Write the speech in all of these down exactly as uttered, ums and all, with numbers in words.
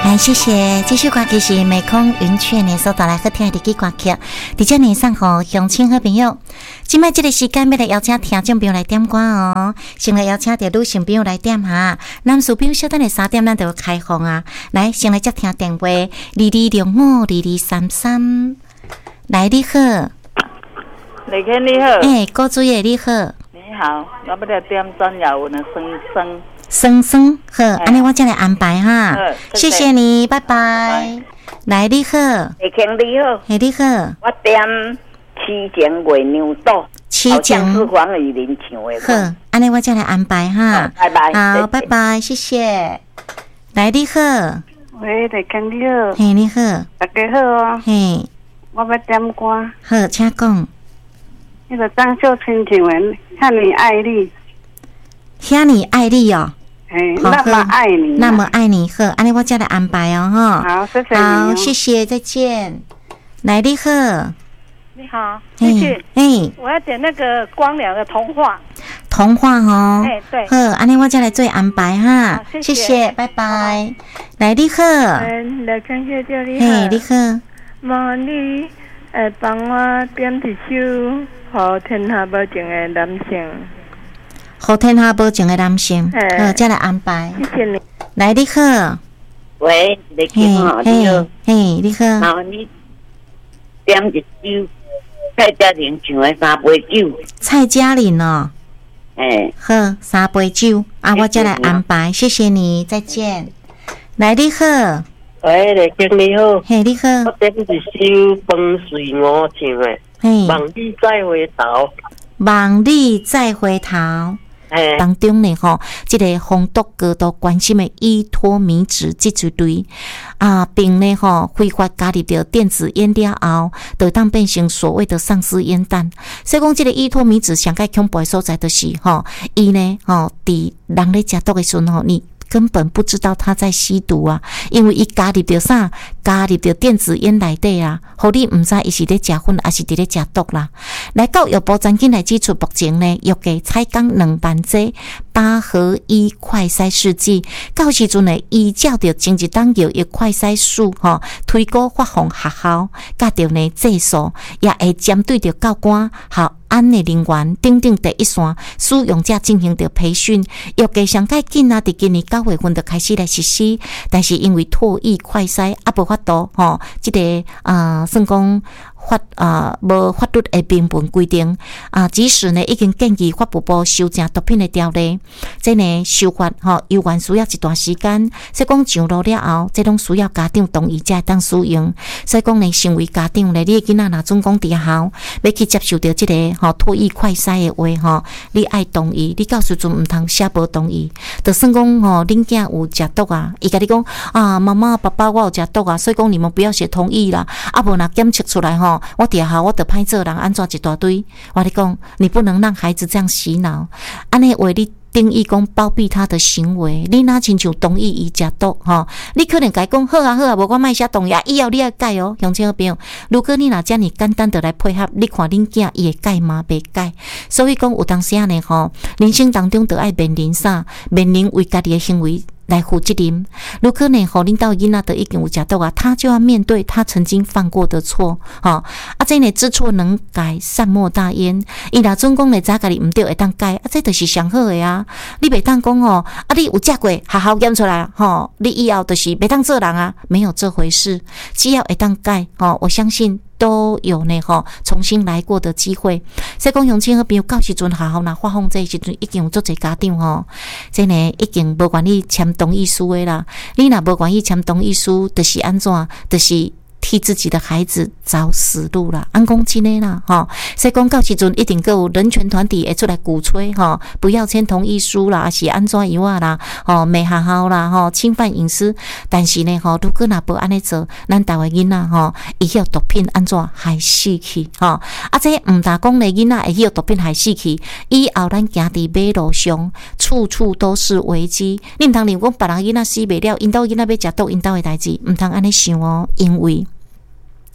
来，谢谢。继续歌曲是美空云雀呢所带来好听的日语歌曲，伫这呢送互乡亲好朋友。今摆这个时间要来邀请听众朋友来点歌哦，先来邀请着女性朋友来点哈，男士朋友稍等下三点咱就要开放啊。来，先来接听电话，二二六五二二三三。来，你好。 李天你好。 诶、欸，郭主任你好。 你好，我要来点张雅文的《生生》。 生生好，安尼我再来安排哈。谢谢你，拜拜。来，你好。 李天你好。 嘿，你好。 我点七前月娘岛。 七前是黄雨林唱的。 好，安尼我再来安排哈。 拜拜。 好，拜拜，谢谢。来，你好。 喂，李天你好。 嘿，你好。 大家好哦。 嘿。 我要点歌。 好，请讲。 那个张秀清唱的《像你爱你》。 像你爱你哦。 欸、那么爱你， 那么爱你，好，安尼我再来安排哦，哈。 好，谢谢你、 哦。好，谢谢，再见。来，你好。 你好，谢谢。 哎， 我要点那个光良的童话。 童话哦。 哎，对。 好，安尼我再来做安排哈。 谢谢谢，拜拜。来，你好。 嗯，来感谢叫你好。 嘿，你好。 妈，你会帮我点一首好天下无情的男性。 好天下无情的男性，好，再来安排。 谢谢你。 来，你好。 喂，你好，你好。 嘿，你好。 然后你点一首蔡嘉玲唱的三杯酒。 蔡嘉玲哦。 哎， 好，三杯酒啊，我再来安排。谢谢你，再见。来，你好。 喂，李经你好。 嘿，你好。 我点一首风水我唱的。嘿。望你再回头。 望你再回头。当中呢，吼，这个风度高度关心的依托迷子这一类啊，并呢，吼，挥发加入到电子烟了后，就当变成所谓的丧尸烟弹。所以讲，这个依托迷子上界恐怖的所在就是，吼，伊呢，吼，伫人咧食毒的时候，吼，你根本不知道他在吸毒啊，因为伊加入到啥，加入到电子烟内底啊，互你毋知伊是咧食薰还是伫咧食毒啦。来到药部曾经来指出，目前呢，药价采购两万剂八合一快筛试剂，到时阵呢，依照着前一档药的快筛数吼，推估发放学校，甲着呢技术，也会针对着教官和安的人员等等第一线使用者进行着培训，药价上介紧啊，伫今年九月份就开始来实施，但是因为唾液快筛啊无法度吼，即、這个啊、呃、算讲法啊无法律的明文规定啊，即使呢已经建议法务部修正毒品的条例，即呢修法吼，犹原需要一段时间。所以讲上路了后，即拢需要家长同意才会当使用。所以讲呢，身为家长呢，你的囡仔若准讲伫校要去接受到即、這个吼唾液快筛的话吼，你爱同意，你到时阵毋通写无同意，就算讲吼恁囝有食毒啊，伊甲你讲啊，妈妈爸爸我有食毒啊，所以讲你们不要写同意啦。啊无若检测出来吼，我伫校我得歹做人，安怎一大堆？我你讲，你不能让孩子这样洗脑，安尼话你定义讲包庇他的行为，你哪亲像同意伊食毒吼？你可能甲伊讲好啊好啊，无我莫写同意，以后你要改哦，乡亲好朋友。如果你若遮尔简单的来配合，你看恁囝伊会改吗？袂改。所以讲有当时啊呢吼，人生当中都爱面临啥？面临为家己的行为来负责任。如果呢，吼，恁兜囡仔都已经有食毒啊，他就要面对他曾经犯过的错，吼、哦、啊，这呢知错能改，善莫大焉。伊若总讲呢，早家己毋对会当改，啊，这就是上好的啊。你袂当讲吼，啊，你有食过，好好验出来，吼、哦，你以后就是袂当做人啊，没有这回事。只要会当改，吼、哦，我相信都有呢，吼，重新来过的机会。所以讲，乡亲好朋友，到时阵学校若发放这时阵，已经有足侪家长吼，这呢已经无愿意签同意书的啦。你若无愿意签同意书，就是安怎？就是替自己的孩子找死路啦，按讲真的啦，吼。所以讲到时阵一定够有人权团体会出来鼓吹，吼，不要签同意书啦，还是安怎样啊啦，吼，骂学校啦，吼，侵犯隐私。但是呢，吼，如果若无安尼做，咱台湾囡仔吼，会晓毒品安怎害死去，吼。啊，这毋但讲咧囡仔会晓毒品害死去，以后咱行伫马路上，处处都是危机。你毋通认讲别人囡仔死袂了，因兜囡仔要食毒，因兜的代志，毋通安尼想哦，因为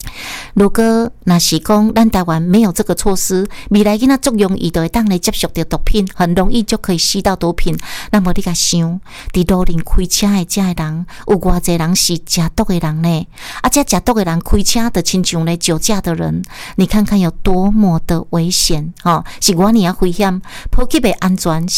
如果若是讲咱台湾没有这个措施，未来囡仔足容易就会当来接触到毒品，很容易就可以吸到毒品。那么你甲想，伫路边开车的这的人，有偌济人是食毒的人呢？啊，这食毒的人开车的亲像咧酒驾的人，你看看有多么的危险哦！是我你要危险，普及的安全。